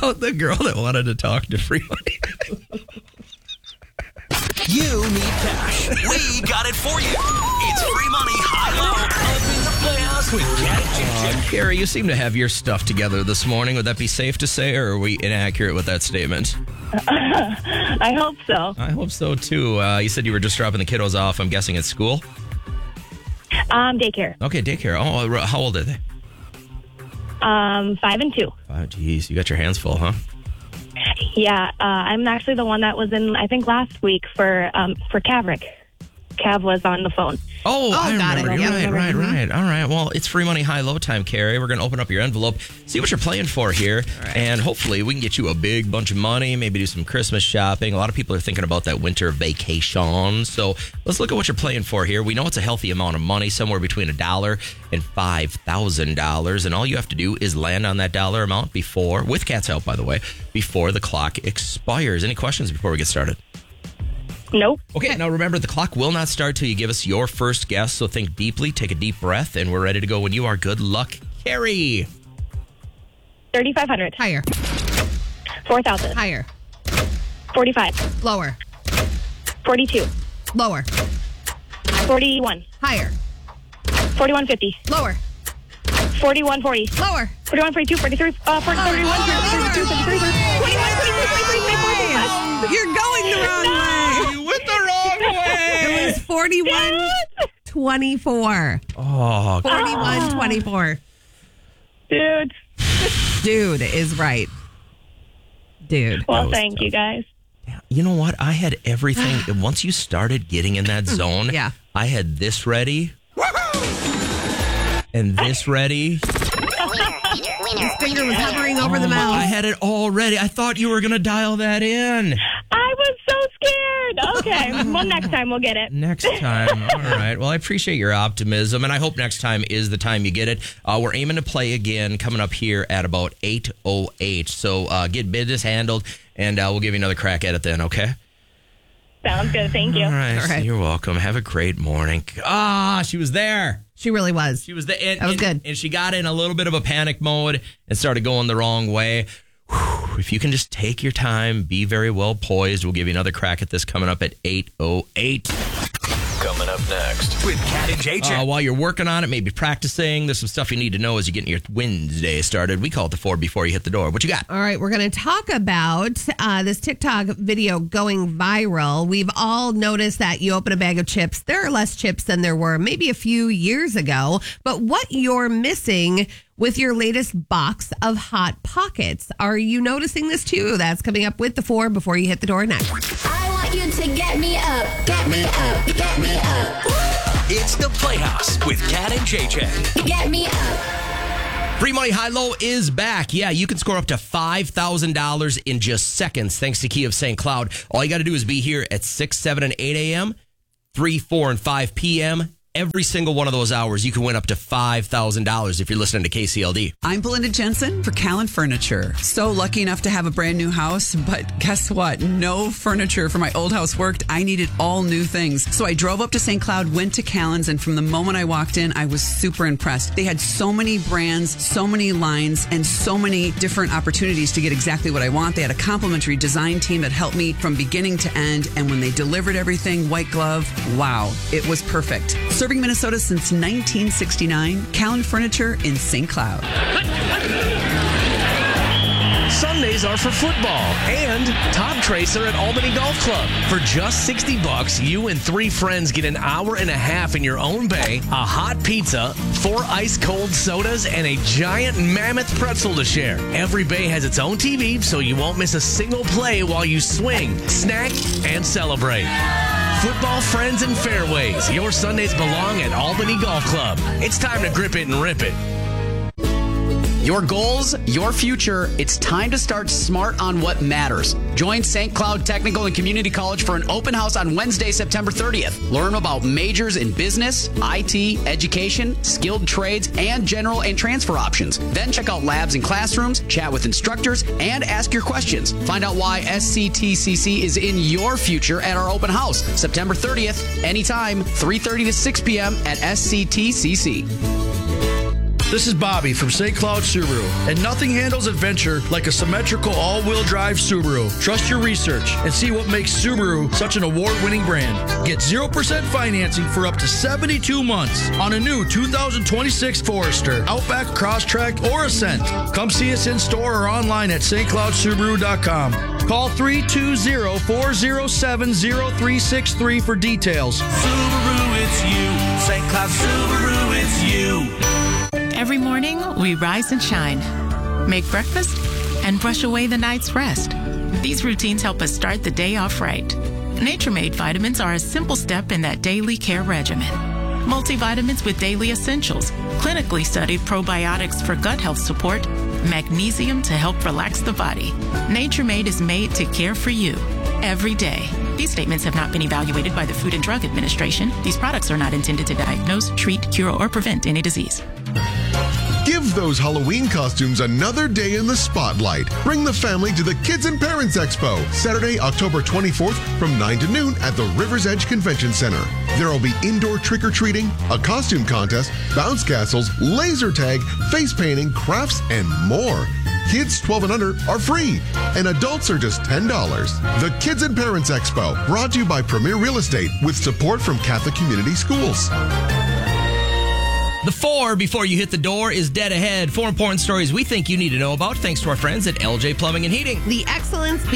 about the girl that wanted to talk to Free Money? You need cash. We got it for you. It's Free Money High-Low up in the Playhouse with Cat and JJ. Gary, you seem to have your stuff together this morning. Would that be safe to say, or are we inaccurate with that statement? I hope so. I hope so, too. You said you were just dropping the kiddos off, I'm guessing at school? Daycare. Okay, daycare. Oh, how old are they? 5 and 2. Oh, geez, you got your hands full, huh? Yeah, I'm actually the one that was in, I think, last week for Caverick. Cav was on the phone. Oh, I got remember. it. You're Yep. right. All right. Well, it's Free Money High-Low time, Carrie. We're going to open up your envelope, see what you're playing for here, and hopefully we can get you a big bunch of money, maybe do some Christmas shopping. A lot of people are thinking about that winter vacation, so let's look at what you're playing for here. We know it's a healthy amount of money, somewhere between $1 and $5,000, and all you have to do is land on that dollar amount before, with Cat's help, by the way, before the clock expires. Any questions before we get started? Nope. Okay, now remember, the clock will not start till you give us your first guess, so think deeply, take a deep breath, and we're ready to go when you are. Good luck, Carrie. 3,500. Higher. 4,000. Higher. 45. Lower. 42. Lower. 41. Higher. 41.50. Lower. 41.40. Lower. 41.42. 43. 31. 32. 33. 21. 22. 23. 24. You're going the wrong way. You went the wrong way. It was 41-24. Oh, 41-24. Dude. Dude is right. Dude. Well, thank you guys. you know what? I had everything. Once you started getting in that zone, Yeah. I had this ready. And this ready. His finger was hovering over the mouth. I had it all ready. I thought you were going to dial that in. I was so scared. Okay. Well, next time we'll get it. Next time. All right. Well, I appreciate your optimism, and I hope next time is the time you get it. We're aiming to play again coming up here at about 8:08. So get business handled, and we'll give you another crack at it then, okay? Sounds good. Thank you. All right. All right. You're welcome. Have a great morning. She was there. She really was. She was there. That was good. And she got in a little bit of a panic mode and started going the wrong way. Whew, if you can just take your time, be very well poised, we'll give you another crack at this coming up at 8:08. Coming up next with Cat and JJ. While you're working on it, maybe practicing, there's some stuff you need to know as you get your Wednesday started. We call it the 4 before you hit the door. What you got? All right, we're going to talk about this TikTok video going viral. We've all noticed that you open a bag of chips, there are less chips than there were maybe a few years ago. But what you're missing with your latest box of Hot Pockets. Are you noticing this too? That's coming up with the 4 before you hit the door next. I want you to get me up, get me up, get me up. It's the Playhouse with Cat and JJ. Get me up. Free Money High-Low is back. Yeah, you can score up to $5,000 in just seconds thanks to Key of St. Cloud. All you got to do is be here at 6, 7, and 8 a.m., 3, 4, and 5 p.m., every single one of those hours, you can win up to $5,000 if you're listening to KCLD. I'm Belinda Jensen for Callan Furniture. So lucky enough to have a brand new house, but guess what? No furniture for my old house worked. I needed all new things. So I drove up to St. Cloud, went to Callan's, and from the moment I walked in, I was super impressed. They had so many brands, so many lines, and so many different opportunities to get exactly what I want. They had a complimentary design team that helped me from beginning to end, and when they delivered everything, white glove, wow, it was perfect. Serving Minnesota since 1969, Callan Furniture in St. Cloud. Sundays are for football and Top Tracer at Albany Golf Club. For just $60, you and 3 friends get an hour and a half in your own bay, a hot pizza, 4 ice-cold sodas, and a giant mammoth pretzel to share. Every bay has its own TV, so you won't miss a single play while you swing, snack, and celebrate. Football friends and fairways. Your Sundays belong at Albany Golf Club. It's time to grip it and rip it. Your goals, your future, it's time to start smart on what matters. Join St. Cloud Technical and Community College for an open house on Wednesday, September 30th. Learn about majors in business, IT, education, skilled trades, and general and transfer options. Then check out labs and classrooms, chat with instructors, and ask your questions. Find out why SCTCC is in your future at our open house, September 30th, anytime, 3:30 to 6 p.m. at SCTCC. This is Bobby from St. Cloud Subaru, and nothing handles adventure like a symmetrical all-wheel drive Subaru. Trust your research and see what makes Subaru such an award-winning brand. Get 0% financing for up to 72 months on a new 2026 Forester, Outback, Crosstrek, or Ascent. Come see us in store or online at stcloudsubaru.com. Call 320-407-0363 for details. Subaru, it's you. St. Cloud Subaru, it's you. Every morning, we rise and shine, make breakfast, and brush away the night's rest. These routines help us start the day off right. Nature Made vitamins are a simple step in that daily care regimen. Multivitamins with daily essentials, clinically studied probiotics for gut health support, magnesium to help relax the body. Nature Made is made to care for you every day. These statements have not been evaluated by the Food and Drug Administration. These products are not intended to diagnose, treat, cure, or prevent any disease. Give those Halloween costumes another day in the spotlight. Bring the family to the Kids and Parents Expo, Saturday, October 24th from 9 to noon at the River's Edge Convention Center. There will be indoor trick-or-treating, a costume contest, bounce castles, laser tag, face painting, crafts, and more. Kids 12 and under are free, and adults are just $10. The Kids and Parents Expo, brought to you by Premier Real Estate with support from Catholic Community Schools. The 4 before you hit the door is dead ahead. 4 important stories we think you need to know about thanks to our friends at LJ Plumbing and Heating. The excellence